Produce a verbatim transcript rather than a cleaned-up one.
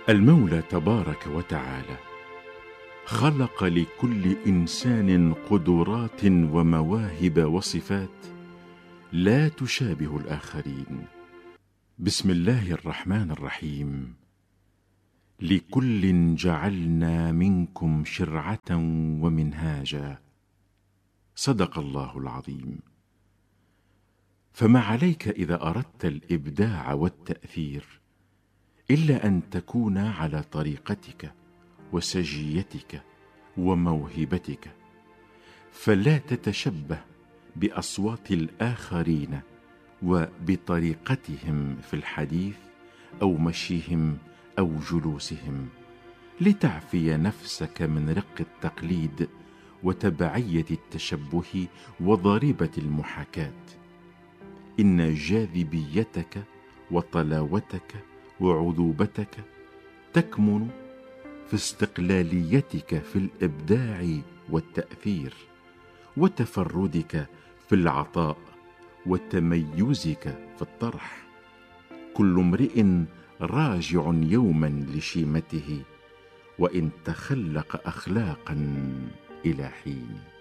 المولى تبارك وتعالى خلق لكل إنسان قدرات ومواهب وصفات لا تشابه الآخرين. بسم الله الرحمن الرحيم. لكل جعلنا منكم شرعة ومنهاجا. صدق الله العظيم. فما عليك إذا أردت الإبداع والتأثير إلا أن تكون على طريقتك وسجيتك وموهبتك، فلا تتشبه بأصوات الآخرين وبطريقتهم في الحديث أو مشيهم أو جلوسهم، لتعفي نفسك من رق التقليد وتبعية التشبه وضريبة المحاكاة. إن جاذبيتك وطلاوتك وعذوبتك تكمن في استقلاليتك في الإبداع والتأثير، وتفردك في العطاء، وتميزك في الطرح. كل امرئ راجع يوما لشيمته، وإن تخلق أخلاقا إلى حين.